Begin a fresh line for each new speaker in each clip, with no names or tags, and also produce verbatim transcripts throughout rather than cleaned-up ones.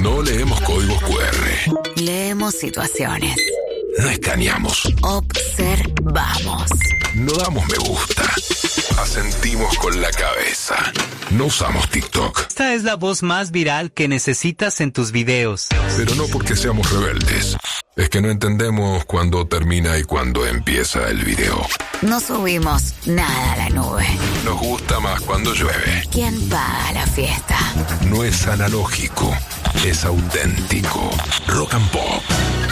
No leemos códigos cu erre.
Leemos situaciones.
No escaneamos.
Observamos.
No damos me gusta. Asentimos con la cabeza. No usamos TikTok.
Esta es la voz más viral que necesitas en tus videos.
Pero no porque seamos rebeldes. Es que no entendemos cuándo termina y cuándo empieza el video.
No subimos nada a la nube.
Nos gusta más cuando llueve.
¿Quién paga la fiesta?
No es analógico, es auténtico. Rock and Pop.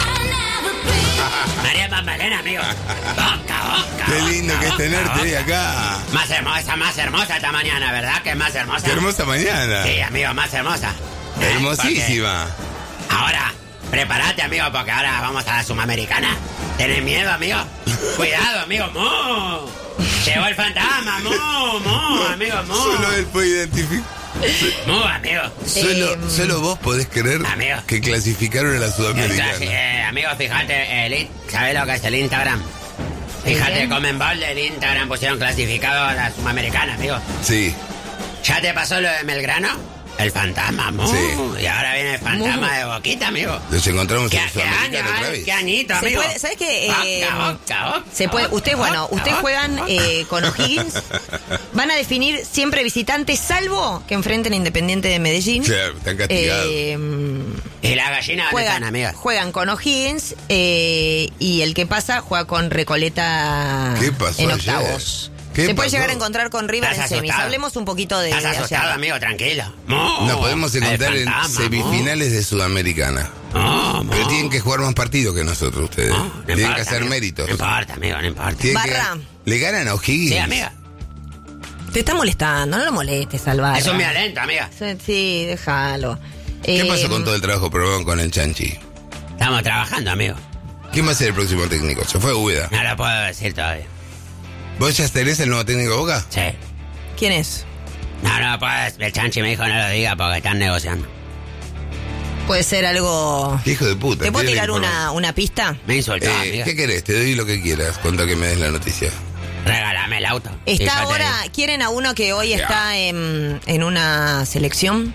María Magdalena, amigo. Boca, boca.
Qué lindo que es tenerte hoy acá.
Más hermosa, más hermosa esta mañana, ¿verdad? Que es más hermosa.
Qué hermosa mañana.
Sí, amigo, más hermosa.
Hermosísima.
Porque ahora, prepárate, amigo, porque ahora vamos a la Sudamericana. ¿Tenés miedo, amigo? Cuidado, amigo. ¡Mu! Llegó el fantasma. ¡Mu! ¡Mu! Amigo, mu.
Solo él puede identificar.
¡Mu, amigo!
Solo,
Eh,
solo vos podés creer
amigo.
que clasificaron a la Sudamericana.
Entonces, eh, amigo, fíjate, el, ¿sabés lo que es el Instagram? Fíjate,
Bien.
Comenbol del Instagram pusieron clasificado a la Sudamericana, amigo.
Sí.
¿Ya te pasó lo de Melgrano? El fantasma, mu.
Sí.
Y ahora viene el fantasma
Mu.
de Boquita, amigo.
Los encontramos
¿Qué,
en
qué año,
Sudamericana otra
eh?
vez.
¿Qué añito,
Se
amigo?
puede, ¿sabes qué? Eh,
Boca, boca, boca,
Se puede,
boca,
ustedes, bueno,
boca,
ustedes
boca,
juegan
boca.
eh, con O'Higgins, van a definir siempre visitantes, salvo que enfrenten a Independiente de Medellín.
Claro, están castigados.
Eh,
¿Y la gallina dónde están,
juegan,
amigas?
juegan con O'Higgins eh, y el que pasa juega con Recoleta
¿Qué pasó
en
ayer?
octavos.
¿Qué
Se puede
pasó?
llegar a encontrar con River en
¿Estás
semis.
asustado?
Hablemos un poquito de,
¿Estás
de
asustado,
ayer.
amigo? Tranquilo. Mu.
Nos podemos
El
encontrar en
fantasma,
semifinales de Sudamericana.
mu. Mu, mu.
Pero tienen que jugar más partidos que nosotros ustedes.
No, no
tienen
importa,
que hacer
amigo.
méritos.
No importa, amigo, no importa.
Tienen que
Barra.
gan- ¿Le ganan a O'Higgins?
Sí, amiga.
Te está molestando, no lo molestes, Salvador.
Es un violento, amiga.
Sí, déjalo.
¿Qué
Eh,
pasó con todo el trabajo probado con el Chanchi?
Estamos trabajando, amigo.
¿Quién va a ser el próximo técnico? Se fue Úbeda.
No lo puedo decir todavía.
¿Vos ya tenés el nuevo técnico de Boca?
Sí.
¿Quién es?
No, no, pues el Chanchi me dijo no lo diga porque están negociando.
Puede ser algo...
¿Qué hijo de puta?
¿Te puedo
Tiene
tirar
la
una, una pista?
Me insultó,
Eh,
amiga.
¿Qué querés? Te doy lo que quieras. Cuenta que me des la noticia.
Regálame el auto. Y
Está
yo te
ahora,
digo.
¿quieren a uno que hoy está en, en una selección?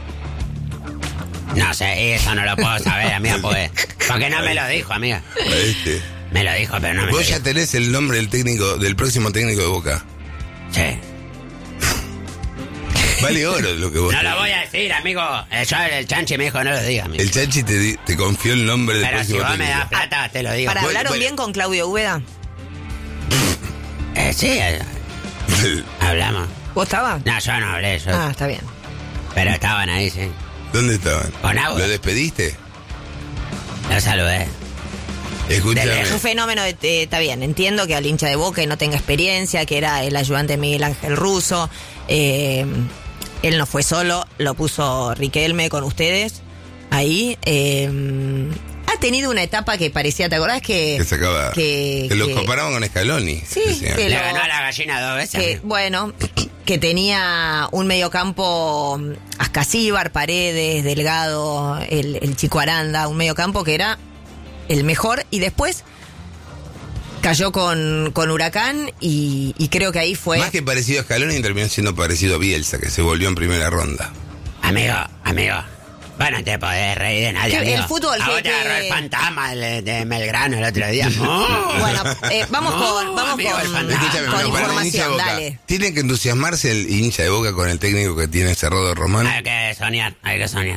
No sé, eso no lo puedo saber, amiga, pues. Porque no me lo dijo, amiga.
A este.
Me lo dijo, pero no me lo
Vos ya
dijo.
tenés el nombre del técnico, del próximo técnico de Boca.
Sí.
Vale oro lo que vos
No lo
tenés.
voy a decir, amigo. Eh, Yo, el Chanchi me dijo no lo diga, amigo.
El Chanchi te, di- te confió el nombre del
Pero si
próximo
vos me
técnico.
das plata, te lo digo.
¿Para
Bueno,
hablaron
bueno.
bien con Claudio Úbeda?
Eh, sí, eh, hablamos.
¿Vos estabas?
No, yo no hablé, yo.
Ah, está bien.
Pero estaban ahí, sí.
¿Dónde estaban?
Con agua.
¿Lo despediste?
Lo saludé.
Escúchame.
Es un fenómeno, de- eh, está bien, entiendo que al hincha de Boca y no tenga experiencia, que era el ayudante de Miguel Ángel Russo, eh, él no fue solo, lo puso Riquelme con ustedes, ahí, eh, ha tenido una etapa que parecía, ¿te acordás que...
Que se acaba.
que-
Que, los
que-
comparaban con Scaloni.
Sí,
decían.
que
Le
lo-
ganó a la gallina dos veces.
que,
amigo.
bueno, que tenía un mediocampo Ascasíbar, Paredes, Delgado, el, el Chico Aranda, un mediocampo que era el mejor, y después cayó con, con Huracán y, y creo que ahí fue...
Más que parecido a Scaloni terminó siendo parecido a Bielsa, que se volvió en primera ronda.
Amigo, amigo. Vos no te podés reír de nadie,
Que
amigo.
el fútbol
A
que-
vos te agarró
que-
el fantasma de, de Melgrano el otro día. No.
Bueno, eh, vamos
No,
con, vamos
amigo, el
con,
fantasma.
Escúchame,
con
pero para el hincha de
información,
Boca,
dale.
¿tienen que entusiasmarse el hincha de Boca con el técnico que tiene Cerrado Román?
Hay que soñar, hay que soñar.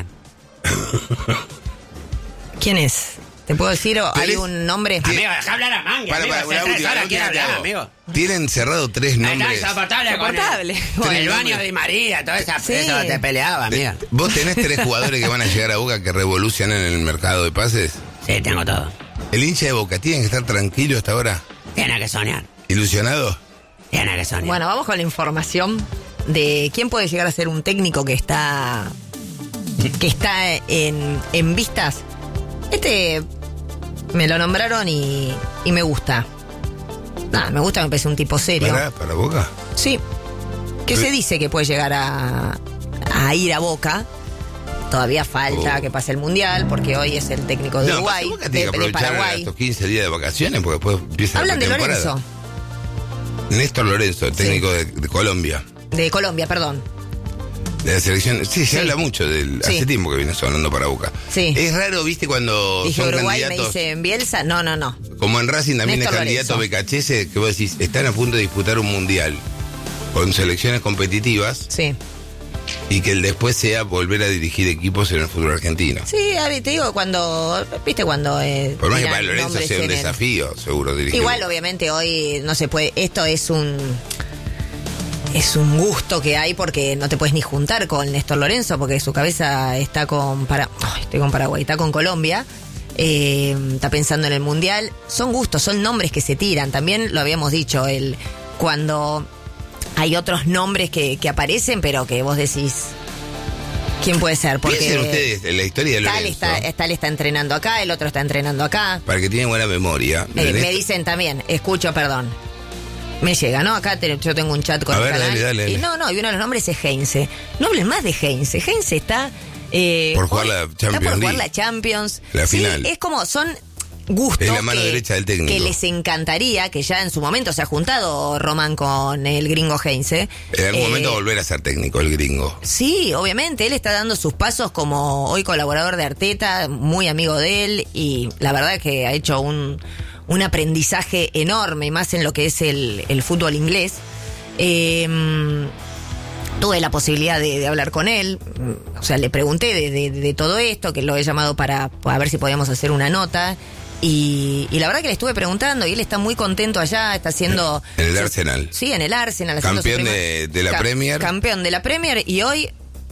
¿Quién es? ¿Te puedo decir? ¿O ¿Hay
¿Tenés-
un nombre?
¿Qué?
Amigo, deja hablar a Mangue,
Para,
amigo.
para,
Hace
una
tres
última,
horas
una
quiero
última te
hablar,
hago.
amigo.
Tienen cerrado tres
Está
nombres.
insoportable con
Insoportable.
el,
Bueno.
el
Tres
baño
nombres.
de María, toda esa
Sí.
eso te peleaba, amiga.
¿Vos tenés tres jugadores que van a llegar a Boca que revolucionan el mercado de pases?
Sí, tengo todo.
El hincha de Boca tiene que estar tranquilo hasta ahora,
Tiene que soñar,
ilusionado.
tiene que soñar.
Bueno, vamos con la información de quién puede llegar a ser un técnico que está que está en, en vistas. Este me lo nombraron y, y me gusta. Nada, me gusta, me parece un tipo serio.
¿Para, para Boca?
Sí. Que
Sí.
se dice que puede llegar a, a ir a Boca. Todavía falta
Oh.
que pase el Mundial, porque hoy es el técnico de
No,
Uruguay,
Boca
de,
tiene que
de
aprovechar
Paraguay.
estos quince días de vacaciones porque después empieza
Hablan
la
de
pretemporada.
Lorenzo,
Néstor Lorenzo, el técnico de, de Colombia.
de Colombia, perdón.
De la selección, sí, se
Sí.
habla mucho del.
Sí.
Hace tiempo que viene sonando para Boca.
Sí.
Es raro, viste, cuando
Dije
son
Uruguay, me
candidatos.
dicen Bielsa. No, no, no.
Como en Racing también
Néstor
es candidato
Lorenzo.
Becachese, que vos decís, están a punto de disputar un mundial con selecciones competitivas
Sí.
y que el después sea volver a dirigir equipos en el fútbol argentino.
Sí, a ver, te digo, cuando. ¿Viste cuando.? Eh,
Por más que
tiran
para Lorenzo
nombres
sea un
en el-
desafío, seguro dirigir.
Igual, obviamente, hoy no se puede. Esto es un. Es un gusto que hay porque no te puedes ni juntar con Néstor Lorenzo porque su cabeza está con. Para, ay, estoy con Paraguay, está con Colombia. eh, está pensando en el mundial. Son gustos, son nombres que se tiran. También lo habíamos dicho, el cuando hay otros nombres que, que aparecen, pero que vos decís. ¿Quién puede ser? Porque
Piensen ustedes en la historia de
tal
Lorenzo,
está, tal está entrenando acá, el otro está entrenando acá.
para que tienen buena memoria.
Eh,
de
me
Néstor-
dicen también, escucho, perdón. Me llega, ¿no? Acá te- yo tengo un chat con
A
el
ver,
canal.
dale, dale, dale.
Y no, no, y uno de los nombres es Heinze. No hablen más de Heinze. Heinze está. eh,
Por jugar
hoy-
la
Está
Champions
por jugar
League.
la Champions.
La
Sí,
final.
es como, son gustos
Es la mano
que,
derecha del técnico.
que les encantaría, que ya en su momento se ha juntado Román con el gringo Heinze.
En algún
Eh,
momento volver a ser técnico, el gringo.
Sí, obviamente, él está dando sus pasos como hoy colaborador de Arteta, muy amigo de él, y la verdad que ha hecho un, un aprendizaje enorme, más en lo que es el, el fútbol inglés. Eh, tuve la posibilidad de, de hablar con él, o sea, le pregunté de, de- de todo esto, que lo he llamado para, para ver si podíamos hacer una nota. Y, y la verdad que le estuve preguntando y él está muy contento allá, está haciendo...
En el Arsenal.
Sí, en el Arsenal. haciendo su
Campeón
primer-
de- de la
Ca-
Premier.
Campeón de la Premier y hoy,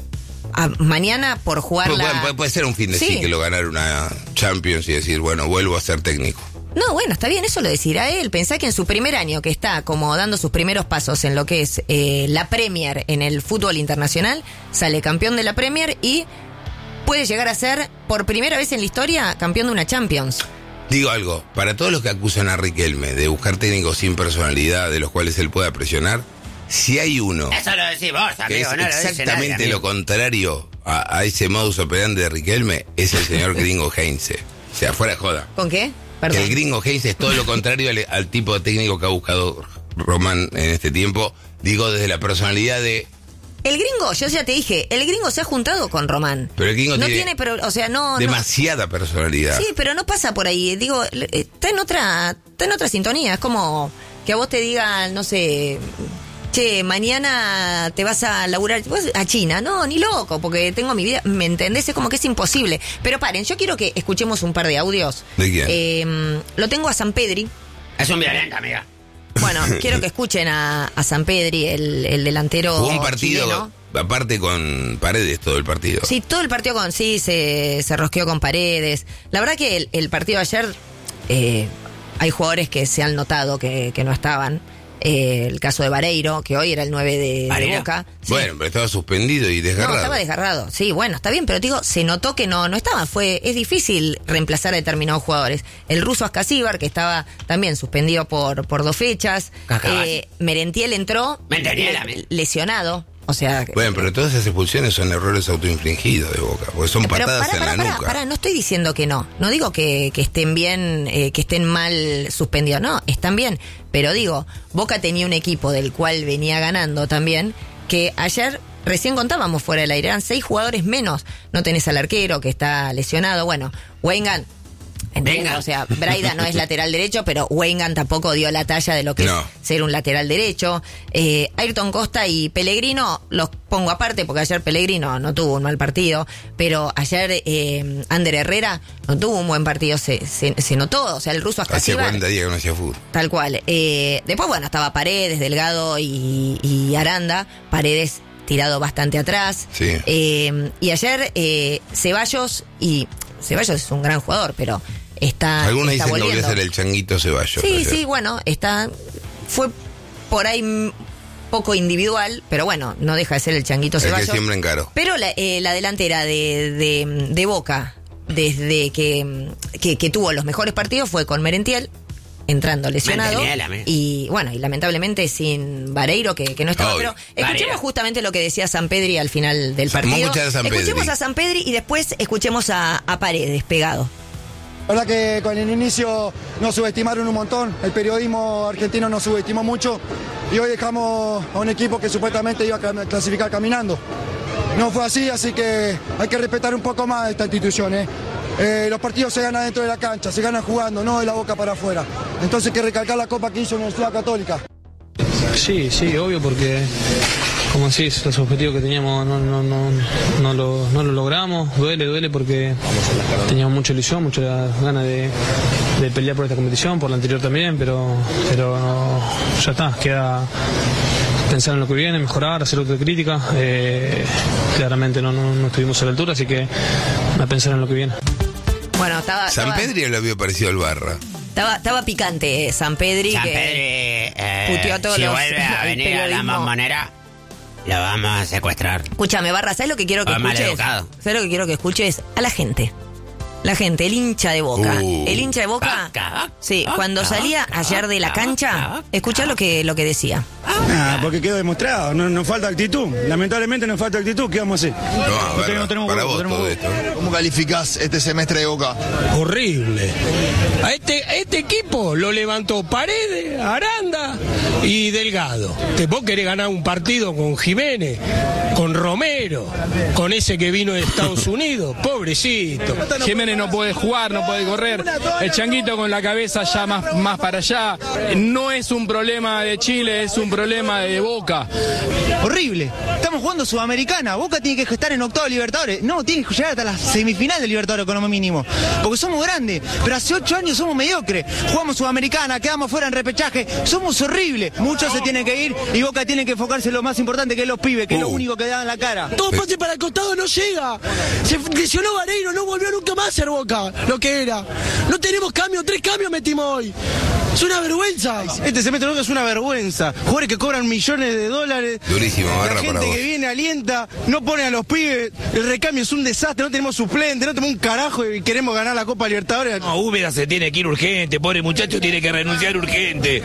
a- mañana por jugar
Puede,
la...
puede- puede ser un fin de
Sí.
ciclo ganar una Champions y decir, bueno, vuelvo a ser técnico.
No, bueno, está bien, eso lo decirá él. Pensá que en su primer año, que está como dando sus primeros pasos en lo que es eh, la Premier en el fútbol internacional, sale campeón de la Premier y puede llegar a ser, por primera vez en la historia, campeón de una Champions.
Digo algo, para todos los que acusan a Riquelme de buscar técnicos sin personalidad, de los cuales él pueda presionar, si hay uno
Eso lo decís vos,
que
amigo,
es
no lo dice nadie,
exactamente
amigo.
lo contrario a, a ese modus operandi de Riquelme, es el señor gringo Heinze. O sea, fuera de joda.
¿Con qué?
Que
Perdón.
el gringo Heinze es todo lo contrario al, al tipo de técnico que ha buscado Román en este tiempo. Digo, desde la personalidad de...
El gringo, yo ya te dije, el gringo se ha juntado con Román.
Pero el gringo
no
tiene
tiene, pero, o sea, no, no.
demasiada personalidad.
Sí, pero no pasa por ahí. Digo, eh, está en otra, está en otra sintonía. Es como que a vos te digan, no sé, che, mañana te vas a laburar vos a China. No, ni loco, porque tengo mi vida. ¿Me entendés? Es como que es imposible. Pero paren, yo quiero que escuchemos un par de audios.
¿De quién?
Eh, lo tengo a San Pedri.
Es un violento, amiga.
Bueno, quiero que escuchen a, a San Pedri, el, el delantero
Jugó un partido,
chileno.
aparte con Paredes todo el partido.
Sí, todo el partido con sí, se, se rosqueó con Paredes. La verdad que el, el partido de ayer, eh, hay jugadores que se han notado que, que no estaban. Eh, el caso de Vareiro, que hoy era el nueve de, de
¿Vareiro?
Boca. Sí.
Bueno, pero estaba suspendido y desgarrado.
No, estaba desgarrado. Sí, bueno, está bien, pero te digo, se notó que no, no estaba. Fue, es difícil reemplazar a determinados jugadores. El ruso Ascasíbar, que estaba también suspendido por, por dos fechas.
Cacabas.
Eh, Merentiel entró
Merentiel, a mí.
lesionado. O sea,
Bueno, pero todas esas expulsiones son errores autoinfligidos de Boca, porque son
Pero
patadas
pará,
en
pará,
la
pará,
nuca.
pará, no estoy diciendo que no. No digo que, que estén bien, eh, que estén mal suspendidos. No, están bien. Pero digo, Boca tenía un equipo del cual venía ganando también, que ayer recién contábamos fuera del aire, eran seis jugadores menos. No tenés al arquero que está lesionado. Bueno, Wengan, ¿entendés?
Venga.
O sea, Braida no es lateral derecho, pero Wengan tampoco dio la talla de lo que
No.
es ser un lateral derecho. Eh, Ayrton Costa y Pellegrino los pongo aparte porque ayer Pellegrino no tuvo un mal partido, pero ayer eh, Ander Herrera no tuvo un buen partido, se, se, se notó, o sea, el ruso
Hacía
Ascasíbar,
cuarenta días que no hacía fútbol.
tal cual. Eh, después, bueno, estaba Paredes, Delgado y, y Aranda, Paredes tirado bastante atrás.
Sí.
Eh, y ayer eh, Ceballos, y Ceballos es un gran jugador, pero está,
Algunos
está
dicen que volvió
volviendo.
a ser el changuito Ceballos.
Sí,
ayer.
sí, bueno, está fue por ahí mm, poco individual, pero bueno, no deja de ser el changuito
El que
Ceballos.
siempre encaró.
Pero la, eh, la delantera de, de, de Boca, desde que, que, que tuvo los mejores partidos, fue con Merentiel, entrando lesionado.
Merentiel, amigo.
Y bueno, y lamentablemente sin Vareiro, que, que no estaba.
Obvio.
Pero escuchemos
Vareiro.
justamente lo que decía San Pedri al final del
Vamos a
partido.
escuchar a San
Escuchemos
Pedri.
a San Pedri y después escuchemos a, a Paredes, pegado.
La verdad que con el inicio nos subestimaron un montón, el periodismo argentino nos subestimó mucho y hoy dejamos a un equipo que supuestamente iba a cam- clasificar caminando. no fue así, así que hay que respetar un poco más esta institución. ¿eh? Eh, los partidos se ganan dentro de la cancha, se ganan jugando, no de la boca para afuera. Entonces hay que recalcar la copa que hizo Universidad Católica.
Sí, sí, obvio, porque como decís, los objetivos que teníamos no, no, no, no, lo, no lo logramos. Duele, duele porque teníamos mucha ilusión, muchas ganas de, de pelear por esta competición, por la anterior también, pero, pero no, ya está, queda pensar en lo que viene, mejorar, hacer autocrítica. Eh, claramente no, no, no estuvimos a la altura, así que a pensar en lo que viene.
Bueno, estaba...
San
estaba...
Pedri lo había parecido al Barra.
Estaba, estaba picante eh, San Pedri.
San
que
Pedri, eh,
puteó a todos
si
los,
vuelve a venir a la
periodismo.
Bombonera, lo vamos a secuestrar.
Escúchame, Barra, ¿sabes lo que quiero que
O
escuches?
maleducado.
¿Sabes lo que quiero que escuches? A la gente. La gente, el hincha de Boca.
Uh.
El hincha de Boca.
Boca,
Sí,
Boca,
cuando salía
Boca,
ayer de la
Boca,
cancha,
Boca.
escuchá lo que, lo que decía.
Ah, porque quedó demostrado, no, nos falta actitud. Lamentablemente nos falta actitud, ¿qué vamos a hacer?
No, a ver,
no tenemos
para
huevo,
vos
tenemos
todo
huevo.
esto.
¿Cómo calificás este semestre de Boca?
Horrible. A este, a este equipo lo levantó Paredes, Aranda y Delgado. Que vos querés ganar un partido con Jiménez, con Romero, con ese que vino de Estados Unidos, pobrecito.
Jiménez no puede jugar, no puede correr. El Changuito con la cabeza ya más, más para allá. No es un problema de Chile, es un problema de Boca.
Horrible. Estamos jugando Sudamericana. Boca tiene que estar en octavo de Libertadores. No, tiene que llegar hasta la semifinal de Libertadores con lo mínimo. Porque somos grandes. Pero hace ocho años somos mediocres. Jugamos Sudamericana, quedamos fuera en repechaje. Somos horribles. Muchos se tienen que ir y Boca tiene que enfocarse en lo más importante, que es los pibes, que es lo único que dan la cara.
Todo pase para el costado, no llega. Se lesionó Vareiro, no volvió nunca más a ser Boca, lo que era. No tenemos cambio, tres cambios metimos hoy. Es una vergüenza.
Este semestre de Boca es una vergüenza. Jugadores que cobran millones de dólares.
Durísimo,
La
Barra,
gente
para vos.
que viene alienta, no pone a los pibes. El recambio es un desastre, no tenemos suplente, no tenemos un carajo y queremos ganar la Copa Libertadores.
No, Úbeda se tiene que ir urgente, pobre muchacho tiene que renunciar urgente.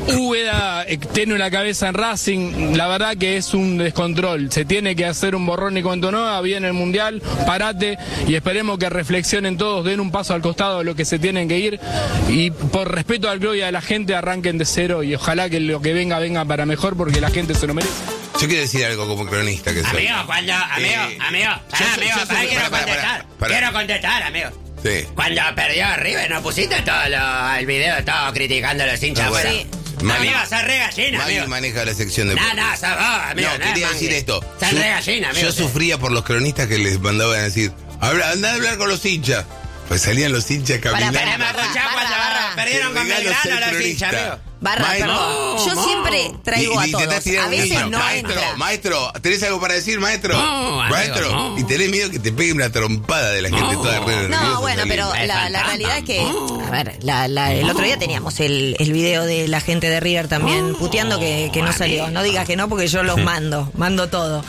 Úbeda eh, tiene una cabeza en Racing, la verdad que es un descontrol. Se tiene que hacer un borrón y cuenta nueva, viene el Mundial, parate y esperemos que reflexionen todos, den un paso al costado de lo que se tienen que ir y por respeto al gloria de la gente arranquen de cero y ojalá que lo que venga venga para mejor porque la gente se lo merece.
Yo quiero decir algo como cronista que soy.
Amigo, cuando, amigo,
Eh,
amigo,
yo
pará,
soy-
amigo,
yo soy-
pará, quiero
pará, pará,
contestar.
pará.
Quiero contestar, amigo.
Sí.
Cuando perdió River, ¿no pusiste todo lo, el video todo criticando a los hinchas
No, bueno.
afuera?
Sí. Mani-
Amigo, sos re gallina,
Mani
amigo.
maneja la sección de...
No, no, sos vos, amigo.
No,
es
quería
Mangui.
decir esto.
Sos
Su-
re gallina, amigo.
Yo sufría por los cronistas que les mandaban a decir, habla, andá a hablar con los hinchas. Pues salían los hinchas caminando.
Pará,
Pero me escuchás
Barra,
cuando
Barra.
perdieron con
Regalo ser
Belgrano los
cronista.
hinchas, amigo.
Barra,
Maestro.
perdón. Yo
no.
siempre traigo
Y- y
a
intentás
todos.
tirar
A
un
veces
guiño.
no
maestro,
entra.
maestro, ¿tenés algo para decir, maestro?
No, amigo,
maestro,
no.
y tenés miedo que te pegue una trompada de la gente
No.
toda re nerviosa
No, bueno,
saliendo.
pero
Es
la, la
fantasma.
realidad es que, a ver, la, la- el otro día teníamos el, el video de la gente de River también puteando que, que no salió. No digas que no porque yo los mando, mando todo.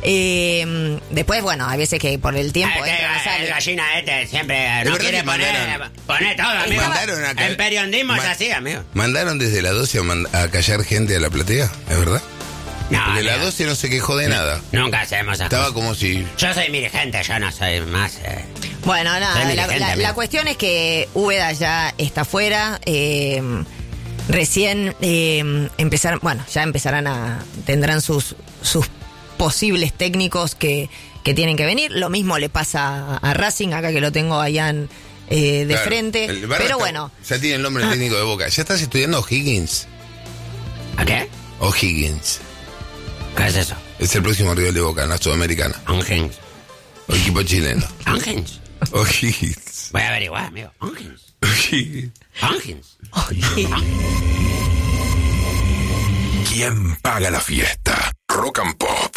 Eh, después, bueno, hay veces que por el tiempo
Este,
entra, no
el
sale.
gallina este siempre no
verdad
quiere
que
poner,
mandaron-
poner todo, amigo.
mandaron acá-
En periodismo es
Ma-
así, amigo.
¿Mandaron desde la doce a, mand- a callar gente a la platea? ¿Es verdad?
No,
Porque la
amigo,
doce no se quejó de nada.
nunca hacemos esas
Estaba
cosas.
como si...
Yo soy dirigente, yo no soy más. eh.
Bueno,
Soy
nada, la,
dirigente,
la-
amigo.
la cuestión es que Úbeda ya está fuera. eh, recién eh, empezaron, bueno, ya empezarán a, tendrán sus, sus posibles técnicos que, que tienen que venir. Lo mismo le pasa a Racing, acá que lo tengo allá en, eh, de
Claro,
frente.
el Barra
Pero
está-
bueno,
Ya tiene el nombre del técnico de Boca. ¿Ya estás estudiando O'Higgins?
¿A qué?
O'Higgins.
¿Qué es eso?
Es el próximo rival de Boca en la Sudamericana.
Ángels.
O equipo chileno.
Ángels.
O'Higgins.
Voy a averiguar, amigo. Ángels.
O'Higgins.
Ángels.
¿Quién paga la fiesta? Rock and Pop.